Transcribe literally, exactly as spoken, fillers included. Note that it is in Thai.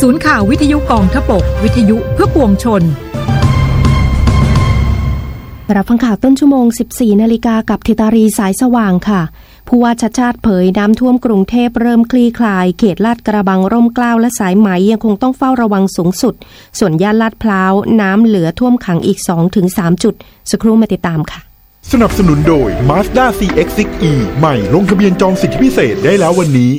ศูนย์ข่าววิทยุกองทพบกวิทยุเพื่อปวงชนรับฟังข่าวต้นชั่วโมง สิบสี่นาฬิกากับธิตารีสายสว่างค่ะผู้ว่าชัชชาติเผยน้ำท่วมกรุงเทพเริ่มคลี่คลายเขตลาดกระบังร่มเกล้าและสายไหมยังคงต้องเฝ้าระวังสูงสุดส่วนย่านลาดพร้าวน้ำเหลือท่วมขังอีก สองถึงสาม จุดสักครู่มาติดตามค่ะสนับสนุนโดย Mazda ซี เอ็กซ์ ซิกซ์ อี ใหม่ลงทะเบียนจองสิทธิพิเศษได้แล้ววันนี้